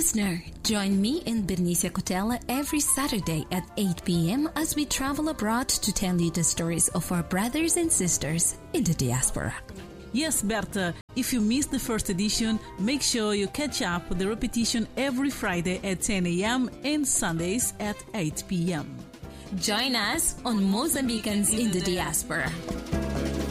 Listener, join me and Bernicia Cotella every Saturday at 8 p.m. as we travel abroad to tell you the stories of our brothers and sisters in the diaspora. Yes, Berta, if you missed the first edition, make sure you catch up with the repetition every Friday at 10 a.m. and Sundays at 8 p.m. Join us on Mozambicans in the Diaspora.